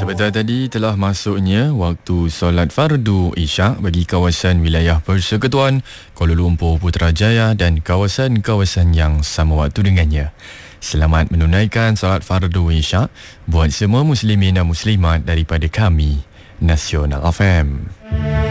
Sebentar tadi telah masuknya waktu solat fardu Isyak bagi kawasan wilayah Persekutuan, Kuala Lumpur, Putrajaya dan kawasan-kawasan yang sama waktu dengannya. Selamat menunaikan solat fardu Isyak buat semua muslimin dan muslimat daripada kami, Nasional FM.